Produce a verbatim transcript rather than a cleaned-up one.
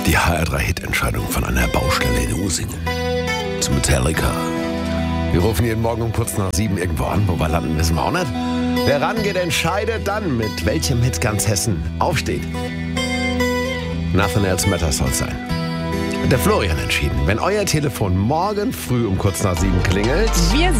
Die H R drei Hit-Entscheidung von einer Baustelle in Husingen. Zu Metallica. Wir rufen jeden Morgen um kurz nach sieben irgendwo an. Wo wir landen, wissen wir auch nicht. Wer rangeht, entscheidet dann, mit welchem Hit ganz Hessen aufsteht. Nothing else matters soll sein. Hat der Florian entschieden. Wenn euer Telefon morgen früh um kurz nach sieben klingelt... Wir